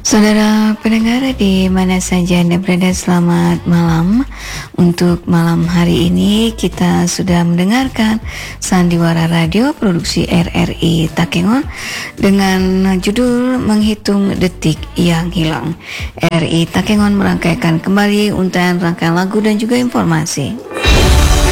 Saudara pendengar di mana saja Anda berada, selamat malam. Untuk malam hari ini kita sudah mendengarkan Sandiwara Radio produksi RRI Takengon dengan judul Menghitung Detik yang Hilang. RRI Takengon merangkaikan kembali untayan rangkaian lagu dan juga informasi.